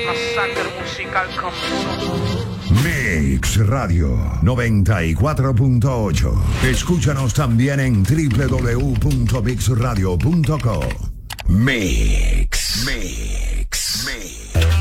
La sangre musical comenzó. Mix Radio 94.8. Escúchanos también en www.mixradio.co. Mix.